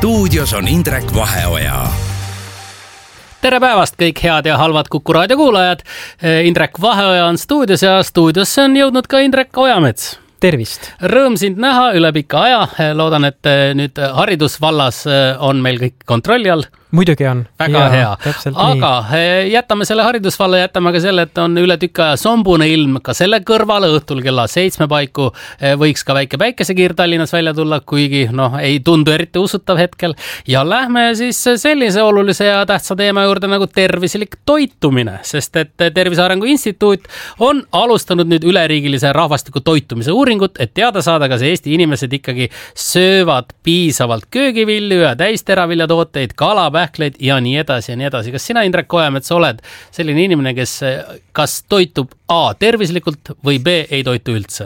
stuudios on Indrek Vaheoja. Tere päevast kõik head ja halvad Kuku raadio kuulajad. Indrek Vaheoja on stuudios ja stuudiosse on jõudnud ka Indrek Ojamets. Tervist! Rõõm sind näha üle pika aja. Loodan, et nüüd haridusvallas on meil kõik kontrolli all. Muidugi on. Väga hea. Aga jätame selle haridusvalla, jätame ka selle, et on üle tükka sombune ilm. Ka selle kõrvale õhtul kella 7 paiku võiks ka väike päikesekiir Tallinnas välja tulla, kuigi ei tundu eriti usutav hetkel. Ja lähme siis sellise olulise ja tähtsa teema juurde nagu tervislik toitumine, sest et Tervise Arengu Instituut on alustanud nüüd üleriigilise rahvastiku toitumise uuringut, et teada saada, kas Eesti inimesed ikkagi söövad piisavalt köögivilju ja täisteraviljatooteid, kala, pähkleid ja nii edasi ja nii edasi. Kas sina, Indrek Ojamets, oled selline inimene, kes kas toitub A tervislikult või B ei toitu üldse?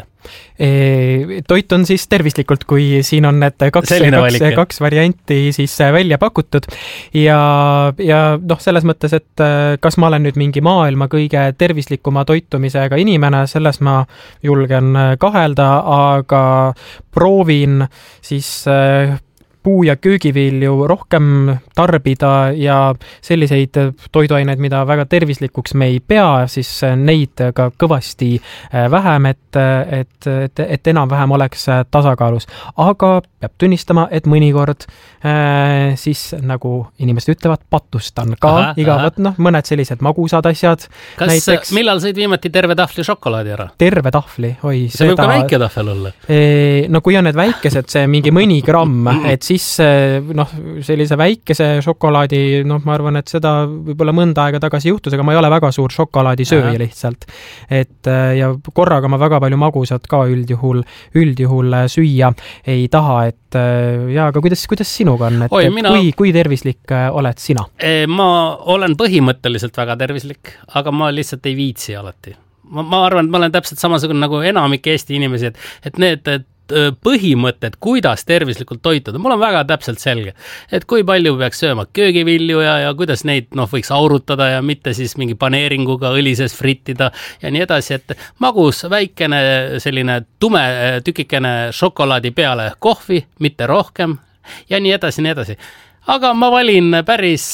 Toit on siis tervislikult, kui siin on need kaks varianti siis välja pakutud ja selles mõttes, et kas ma olen nüüd mingi maailma kõige tervislikuma toitumisega inimene, selles ma julgen kahelda, aga proovin siis puu- ja köögivilju rohkem tarbida ja selliseid toiduaineid, mida väga tervislikuks me ei pea, siis neid ka kõvasti vähem, et enam-vähem oleks tasakaalus. Aga peab tunnistama, et mõnikord siis nagu inimesed ütlevad, patustan ka mõned sellised magusad asjad. Kas millal sõid viimati terve tahvli šokolaadi ära? Terve tahvli? See võib ka väike tahvel olla. No kui on need väikesed, see mingi mõni gramm, et siis sellise väikese šokolaadi, ma arvan, et seda võib-olla mõnda aega tagasi juhtus, aga ma ei ole väga suur šokolaadisööja lihtsalt. Ja korraga ma väga palju magusat ka üldjuhul süüa ei taha, aga kuidas sinuga on, kui tervislik oled sina? Ma olen põhimõtteliselt väga tervislik, aga ma lihtsalt ei viitsi alati. Ma arvan, et ma olen täpselt samasugune nagu enamik Eesti inimesi, et need põhimõtted, kuidas tervislikult toituda, mul on väga täpselt selge, et kui palju peaks sööma köögivilju ja kuidas neid võiks aurutada ja mitte siis mingi paneeringuga õlises frittida ja nii edasi, et magus väikene selline tume tükikene šokolaadi peale kohvi, mitte rohkem ja nii edasi, nii edasi. Aga ma valin päris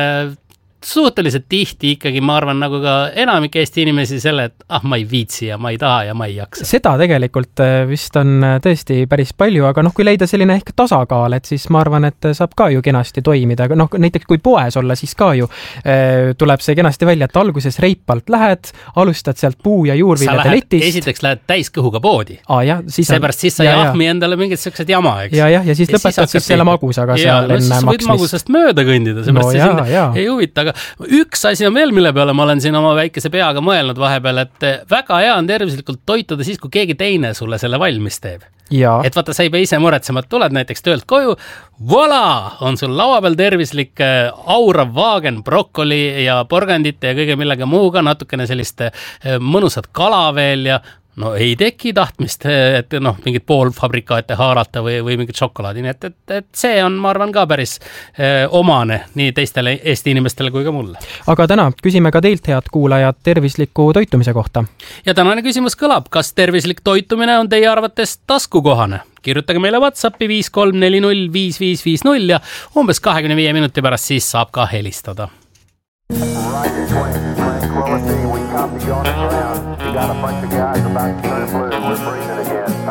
suhteliselt tihti ikkagi, ma arvan, nagu ka enamik Eesti inimesi selle, et ma ei viitsi ja ma ei taha ja ma ei jaksa. Seda tegelikult vist on tõesti päris palju, aga kui leida selline ehk tasakaal, et siis ma arvan, et saab ka ju kenasti toimida. Näiteks kui poes olla, siis ka ju tuleb see kenasti välja, et alguses reipalt lähed, alustad sealt puu- ja juurviljade letist. Esiteks lähed täiskõhuga poodi. Seepärast siis sa ei ahmi endale mingid sellised jama, eks? Ja siis lõpetad siis selle magusaga seal enne maksmist. Võid magusast mööda kõndida, seepärast see ei huvita. Aga üks asi on veel, mille peale ma olen siin oma väikese peaga mõelnud vahepeal, et väga hea on tervislikult toituda siis, kui keegi teine sulle selle valmis teeb. Ja. Et vaata, sa ei pea ise muretsema, et tuled näiteks töölt koju, voilà, on sul laua peal tervislik aurav vaagen, brokkoli ja porgandite ja kõige millega muuga, natukene sellist mõnusat kala veel ja ei teki tahtmist, et mingid poolfabrikaate haarata või mingid šokolaadi, nii et see on, ma arvan, ka päris omane nii teistele Eesti inimestele kui ka mulle. Aga täna küsime ka teilt, head kuulajad, tervisliku toitumise kohta. Ja tänane küsimus kõlab, kas tervislik toitumine on teie arvates taskukohane? Kirjutage meile WhatsAppi 53405550 ja umbes 25 minuti pärast siis saab ka helistada. We got a bunch of guys about to turn blue. We're bringing